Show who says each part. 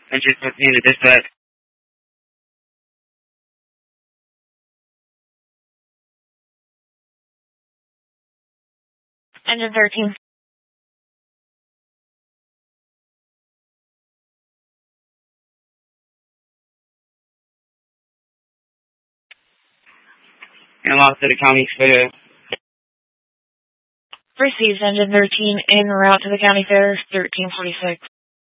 Speaker 1: Engine 15 to dispatch.
Speaker 2: Engine 13.
Speaker 1: And lost to the county fair.
Speaker 2: Received Engine 13 en route to the county fair, 1346.